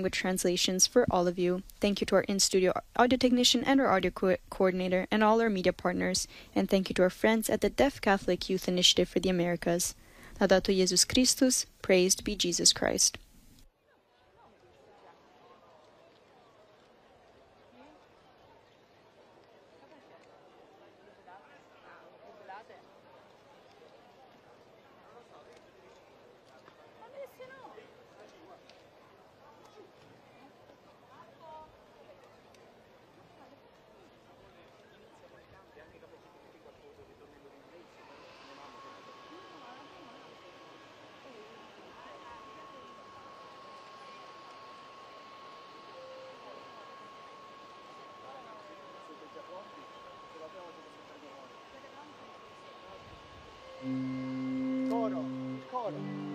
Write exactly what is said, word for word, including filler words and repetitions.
language translations for all of you. Thank you to our in-studio audio technician and our audio co- coordinator and all our media partners. And thank you to our friends at the Deaf Catholic Youth Initiative for the Americas. Laudato Jesus Christus, praised be Jesus Christ. Coro, il coro.